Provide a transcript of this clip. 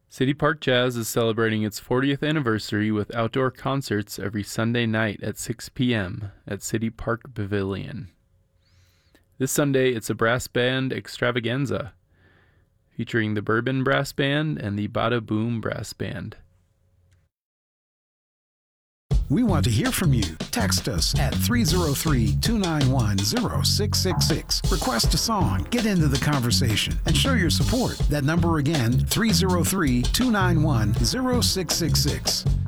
City Park Jazz is celebrating its 40th anniversary with outdoor concerts every Sunday night at 6 p.m. at City Park Pavilion. This Sunday, it's a brass band extravaganza, featuring the Bourbon Brass Band and the Bada Boom Brass Band. We want to hear from you. Text us at 303-291-0666. Request a song, get into the conversation, and show your support. That number again, 303-291-0666.